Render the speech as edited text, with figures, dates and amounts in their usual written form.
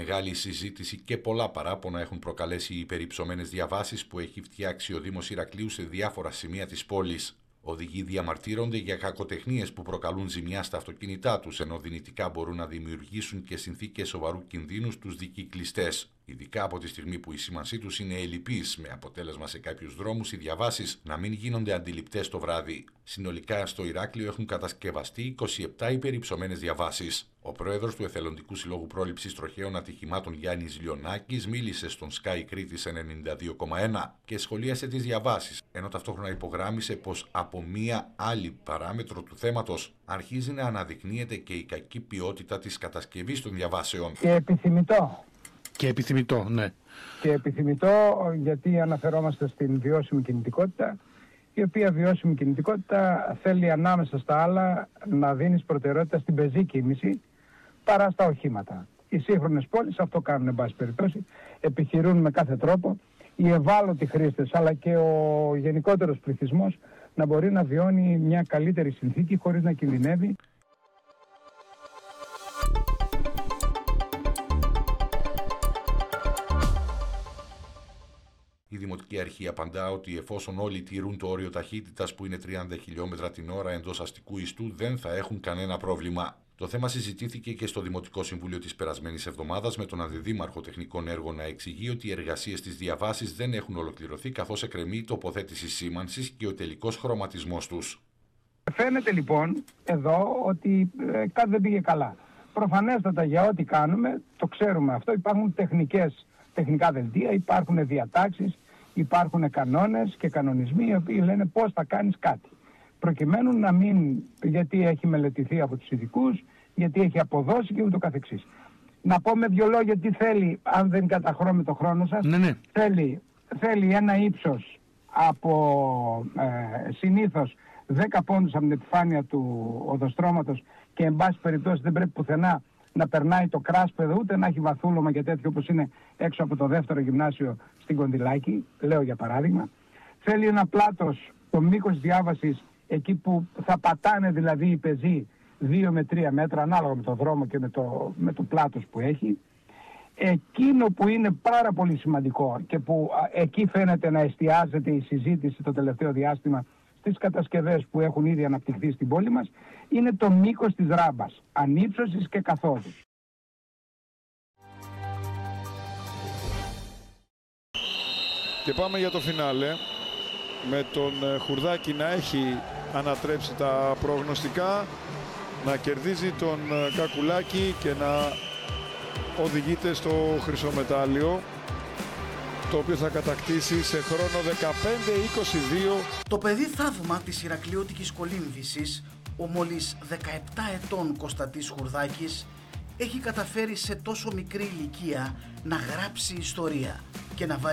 Μεγάλη συζήτηση και πολλά παράπονα έχουν προκαλέσει οι υπερυψωμένες διαβάσεις που έχει φτιάξει ο Δήμος Ηρακλείου σε διάφορα σημεία της πόλης. Οδηγοί διαμαρτύρονται για κακοτεχνίες που προκαλούν ζημιά στα αυτοκίνητά τους, ενώ δυνητικά μπορούν να δημιουργήσουν και συνθήκες σοβαρού κινδύνου στους δικυκλιστές. Ειδικά από τη στιγμή που η σήμανσή τους είναι ελλειπής, με αποτέλεσμα σε κάποιους δρόμους οι διαβάσεις να μην γίνονται αντιληπτές το βράδυ. Συνολικά στο Ηράκλειο έχουν κατασκευαστεί 27 υπερυψωμένες διαβάσεις. Ο πρόεδρος του Εθελοντικού Συλλόγου Πρόληψης Τροχαίων Ατυχημάτων Γιάννης Λιονάκης μίλησε στον Sky Κρήτης 92,1 και σχολίασε τις διαβάσεις, ενώ ταυτόχρονα υπογράμμισε πως από μία άλλη παράμετρο του θέματος αρχίζει να αναδεικνύεται και η κακή ποιότητα της κατασκευής των διαβάσεων. Και επιθυμητό, ναι. Και επιθυμητό γιατί αναφερόμαστε στην βιώσιμη κινητικότητα, η οποία βιώσιμη κινητικότητα θέλει ανάμεσα στα άλλα να δίνεις προτεραιότητα στην πεζή κίνηση παρά στα οχήματα. Οι σύγχρονες πόλεις αυτό κάνουν, εν πάση περιπτώσει, επιχειρούν με κάθε τρόπο οι ευάλωτοι χρήστες αλλά και ο γενικότερος πληθυσμός να μπορεί να βιώνει μια καλύτερη συνθήκη χωρίς να κινδυνεύει. Η Δημοτική Αρχή απαντά ότι εφόσον όλοι τηρούν το όριο ταχύτητας που είναι 30 χιλιόμετρα την ώρα εντός αστικού ιστού, δεν θα έχουν κανένα πρόβλημα. Το θέμα συζητήθηκε και στο Δημοτικό Συμβούλιο της περασμένης εβδομάδας, με τον Αντιδήμαρχο Τεχνικών Έργων να εξηγεί ότι οι εργασίες της διαβάσης δεν έχουν ολοκληρωθεί, καθώς εκκρεμεί η τοποθέτηση σήμανσης και ο τελικός χρωματισμός τους. Φαίνεται λοιπόν εδώ ότι κάτι δεν πήγε καλά. Προφανέστατα για ό,τι κάνουμε, το ξέρουμε αυτό, υπάρχουν τεχνικά δελτία, υπάρχουν διατάξεις, υπάρχουν κανόνες και κανονισμοί οι οποίοι λένε πώς θα κάνεις κάτι. Προκειμένου να μην, γιατί έχει μελετηθεί από τους ειδικούς, γιατί έχει αποδώσει και ούτω καθεξής. Να πω με δύο λόγια τι θέλει, αν δεν καταχρώμε το χρόνο σας. Ναι. Θέλει ένα ύψος από συνήθως 10 πόντους από την επιφάνεια του οδοστρώματος και εν πάση περιπτώσει δεν πρέπει πουθενά να περνάει το κράσπεδο, ούτε να έχει βαθούλωμα και τέτοιο όπως είναι έξω από το δεύτερο γυμνάσιο στην Κοντιλάκη, λέω για παράδειγμα. Θέλει ένα πλάτος, το μήκος διάβασης, εκεί που θα πατάνε δηλαδή οι πεζοί 2 με 3 μέτρα, ανάλογα με το δρόμο και με το πλάτος που έχει. Εκείνο που είναι πάρα πολύ σημαντικό και που εκεί φαίνεται να εστιάζεται η συζήτηση το τελευταίο διάστημα στις κατασκευές που έχουν ήδη αναπτυχθεί στην πόλη μας, είναι το μήκος της ράμπας, ανύψωσης και καθόδους. Και πάμε για το φινάλε, με τον Χουρδάκη να έχει ανατρέψει τα προγνωστικά, να κερδίζει τον Κακουλάκη και να οδηγείται στο χρυσό μετάλλιο, το οποίο θα κατακτήσει σε χρόνο 15-22. Το παιδί θαύμα της Ηρακλειώτικης κολύμβησης, ο μόλις 17 ετών Κωνσταντής Χουρδάκης, έχει καταφέρει σε τόσο μικρή ηλικία να γράψει ιστορία και να βάλει